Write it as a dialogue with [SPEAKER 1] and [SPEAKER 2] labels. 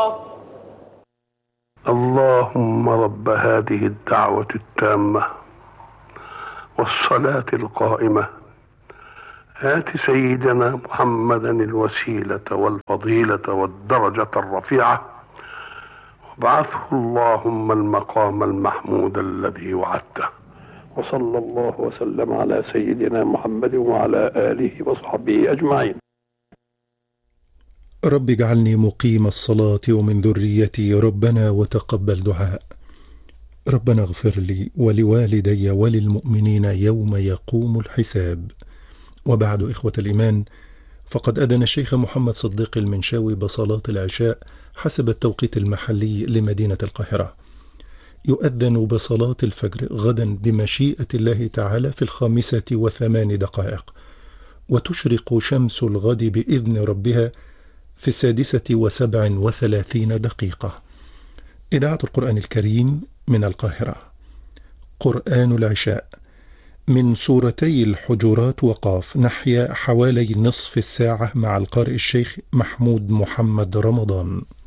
[SPEAKER 1] اللهم رب هذه الدعوة التامة والصلاة القائمة آت سيدنا محمدا الوسيلة والفضيلة والدرجة الرفيعة وابعثه اللهم المقام المحمود الذي وعدته. وصلى الله وسلم على سيدنا محمد وعلى آله وصحبه أجمعين.
[SPEAKER 2] رب اجعلني مقيم الصلاة ومن ذريتي ربنا وتقبل دعاء. ربنا اغفر لي ولوالدي وللمؤمنين يوم يقوم الحساب. وبعد، إخوة الإيمان، فقد أذن الشيخ محمد صديق المنشاوي بصلاة العشاء حسب التوقيت المحلي لمدينة القاهرة. يؤذن بصلاة الفجر غدا بمشيئة الله تعالى في 5:08، وتشرق شمس الغد بإذن ربها في 6:37. إذاعة القرآن الكريم من القاهرة. قرآن العشاء من سورتي الحجرات وقاف، نحيا حوالي نصف الساعة مع القارئ الشيخ محمود محمد رمضان.